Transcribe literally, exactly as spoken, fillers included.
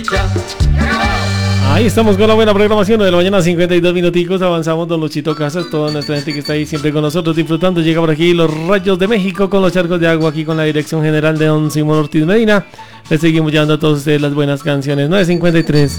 Ahí estamos con la buena programación de la mañana, cincuenta y dos minuticos, avanzamos don Luchito Casas, toda nuestra gente que está ahí siempre con nosotros disfrutando. Llega por aquí los Rayos de México con los charcos de agua, aquí con la dirección general de don Simón Ortiz Medina. Les seguimos llevando a todos ustedes las buenas canciones. nueve cincuenta y tres.